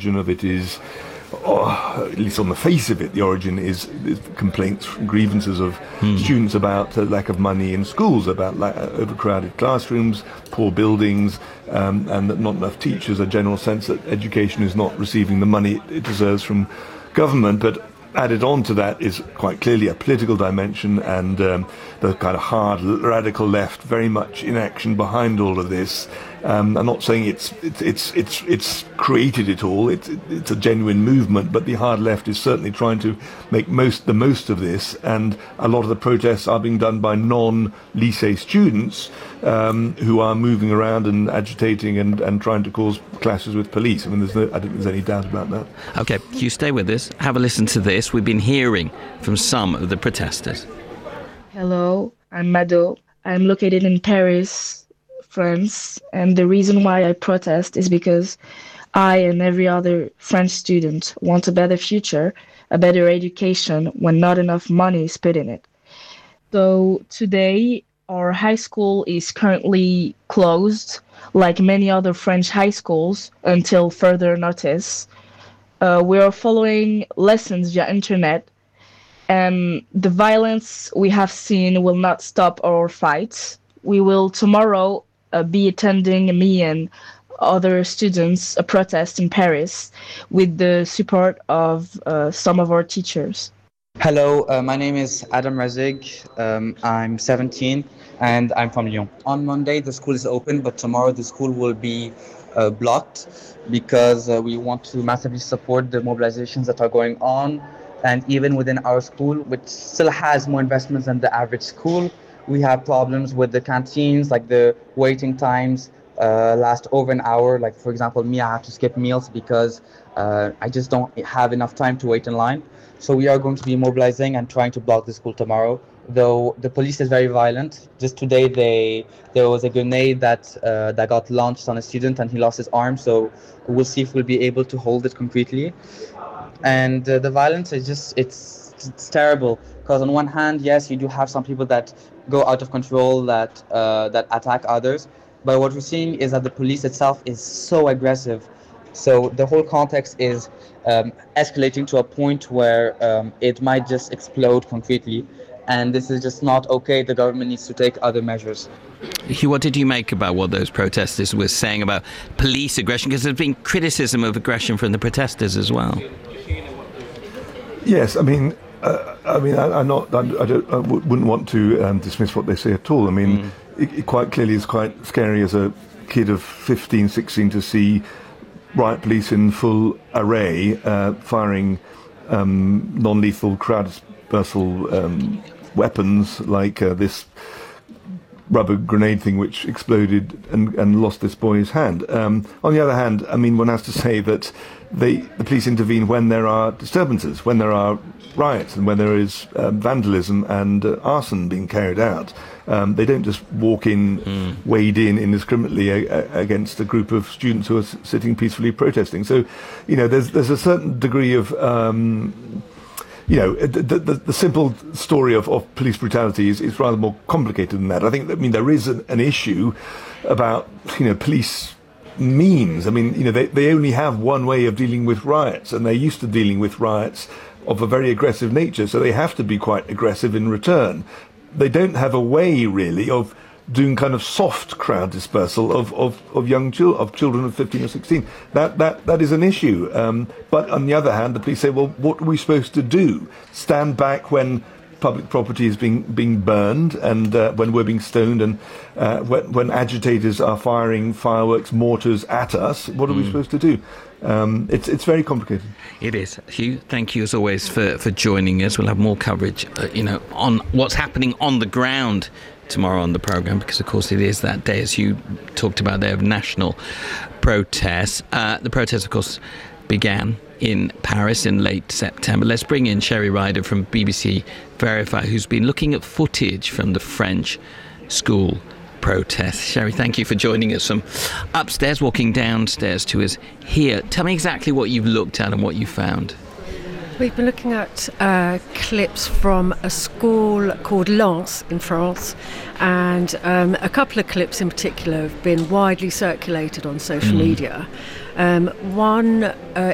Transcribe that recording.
origin of it is, at least on the face of it, the origin is complaints, grievances of students about lack of money in schools, about overcrowded classrooms, poor buildings, and that not enough teachers, a general sense that education is not receiving the money it deserves from government. But added on to that is quite clearly a political dimension, and the kind of hard radical left very much in action behind all of this. I'm not saying it's created it all. It's a genuine movement, but the hard left is certainly trying to make the most of this. And a lot of the protests are being done by non-lycée students who are moving around and agitating and trying to cause clashes with police. I mean, I don't think there's any doubt about that. Okay, you stay with us. Have a listen to this. We've been hearing from some of the protesters. Hello, I'm Mado. I'm located in Paris, France, and the reason why I protest is because I and every other French student want a better future, a better education when not enough money is put in it. So today, our high school is currently closed, like many other French high schools, until further notice. We are following lessons via internet, and the violence we have seen will not stop our fights. We will tomorrow be attending, me and other students, a protest in Paris with the support of some of our teachers. Hello, my name is Adam Razig. I'm 17 and I'm from Lyon. On Monday, the school is open, but tomorrow the school will be blocked because we want to massively support the mobilizations that are going on. And even within our school, which still has more investments than the average school, we have problems with the canteens, like the waiting times last over an hour. Like, for example, me, I have to skip meals because I just don't have enough time to wait in line. So we are going to be mobilizing and trying to block the school tomorrow, though the police is very violent. Just today, there was a grenade that got launched on a student and he lost his arm. So we'll see if we'll be able to hold it concretely. And the violence is just, it's terrible. Because on one hand, yes, you do have some people that go out of control, that attack others. But what we're seeing is that the police itself is so aggressive. So the whole context is escalating to a point where it might just explode concretely. And this is just not okay. The government needs to take other measures. Hugh, what did you make about what those protesters were saying about police aggression? Because there's been criticism of aggression from the protesters as well. Yes, I wouldn't want to dismiss what they say at all. I mean, it quite clearly is quite scary as a kid of 15, 16 to see riot police in full array firing non-lethal crowd dispersal weapons like this rubber grenade thing which exploded and lost this boy's hand. On the other hand, I mean, one has to say that the police intervene when there are disturbances, when there are riots and when there is vandalism and arson being carried out. They don't just walk in, wade in indiscriminately against a group of students who are sitting peacefully protesting. So, there's a certain degree of the simple story of police brutality is rather more complicated than that. I think there is an issue about police means. I mean, they only have one way of dealing with riots, and they're used to dealing with riots of a very aggressive nature, so they have to be quite aggressive in return. They don't have a way really of doing kind of soft crowd dispersal of children of 15 or 16. That is an issue. But on the other hand, the police say, well, what are we supposed to do? Stand back when public property is being burned and when we're being stoned and when agitators are firing fireworks, mortars at us? What are we supposed to do? It's very complicated. It is. Hugh, thank you as always for joining us. We'll have more coverage, on what's happening on the ground tomorrow on the programme, because of course it is that day, as you talked about there, of national protests. The protests, of course, began in Paris in late September. Let's bring in Sherry Ryder from BBC Verify, who's been looking at footage from the French school protests. Sherry, thank you for joining us from upstairs, walking downstairs to us here. Tell me exactly what you've looked at and what you found. We've been looking at clips from a school called Lens in France, and a couple of clips in particular have been widely circulated on social media. One